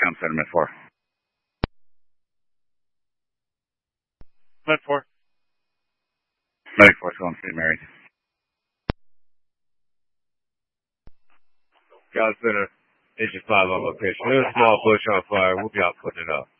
Recon Center, Med 4. Med 4. Medic 4, calling St. Mary's. Got Center, Agent 5 on location. There's a small bush on fire. We'll be out putting it up.